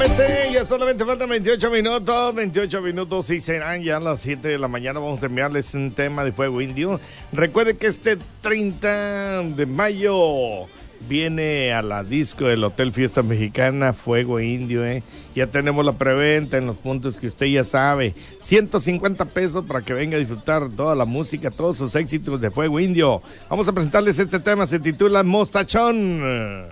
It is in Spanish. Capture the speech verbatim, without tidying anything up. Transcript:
siete, ya solamente faltan veintiocho minutos, veintiocho minutos y serán ya las siete de la mañana. Vamos a enviarles un tema de Fuego Indio. Recuerde que este treinta de mayo viene a la disco del Hotel Fiesta Mexicana Fuego Indio, ¿eh? Ya tenemos la preventa en los puntos que usted ya sabe. ciento cincuenta pesos para que venga a disfrutar toda la música, todos sus éxitos de Fuego Indio. Vamos a presentarles este tema, se titula Mostachón.